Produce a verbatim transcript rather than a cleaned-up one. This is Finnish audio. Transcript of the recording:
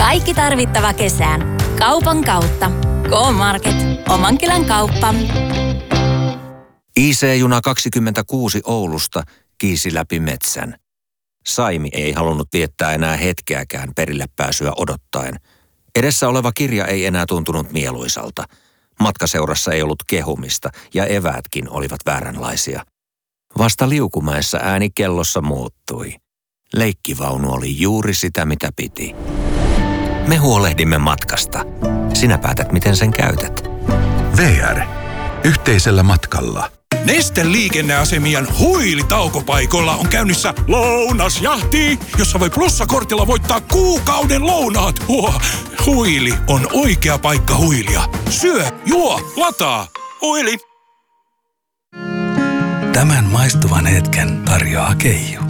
Kaikki tarvittava kesään. Kaupan kautta. K-Market. Oman kylän kauppa. I C-juna kaksikymmentäkuusi Oulusta kiisi läpi metsän. Saimi ei halunnut viettää enää hetkeäkään perille pääsyä odottaen. Edessä oleva kirja ei enää tuntunut mieluisalta. Matkaseurassa ei ollut kehumista ja eväätkin olivat vääränlaisia. Vasta Liukumäessä ääni kellossa muuttui. Leikkivaunu oli juuri sitä, mitä piti. Me huolehdimme matkasta. Sinä päätät, miten sen käytät. V R. Yhteisellä matkalla. Neste liikenneasemien huilitaukopaikoilla on käynnissä lounasjahti, jossa voi plussakortilla voittaa kuukauden lounaat. Huh, huili on oikea paikka huilia. Syö, juo, lataa. Huili. Tämän maistuvan hetken tarjoaa Keijo.